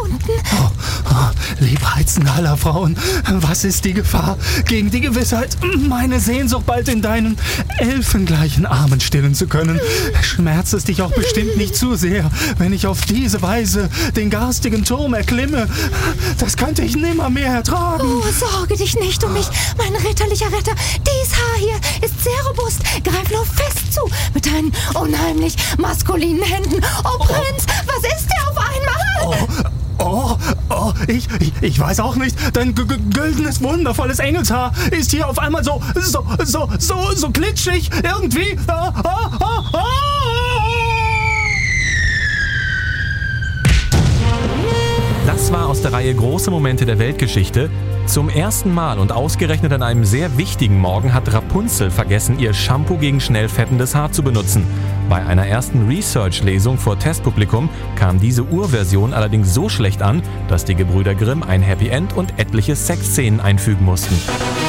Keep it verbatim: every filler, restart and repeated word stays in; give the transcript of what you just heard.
unten? Oh, oh, Liebreizende aller Frauen, was ist die Gefahr gegen die Gewissheit, meine Sehnsucht bald in deinen elfengleichen Armen stillen zu können? Schmerzt es dich auch bestimmt nicht zu sehr, wenn ich auf diese Weise den garstigen Turm erklimme? Das könnte ich nimmermehr ertragen. Oh, sorge dich nicht um mich, mein ritterlicher Retter. Dies Haar hier ist sehr robust. Greif nur fest zu mit deinen unheimlich maskulinen Händen. Oh, Prinz, was ist dir auf einmal? Oh, oh, oh ich, ich, ich weiß auch nicht. Dein g- g- güldenes, wundervolles Engelshaar ist hier auf einmal so, so, so, so, so glitschig irgendwie. Ah, ah, ah, ah. Das war aus der Reihe Große Momente der Weltgeschichte. Zum ersten Mal und ausgerechnet an einem sehr wichtigen Morgen hat Rapunzel vergessen, ihr Shampoo gegen schnell fettendes Haar zu benutzen. Bei einer ersten Research-Lesung vor Testpublikum kam diese Urversion allerdings so schlecht an, dass die Gebrüder Grimm ein Happy End und etliche Sexszenen einfügen mussten.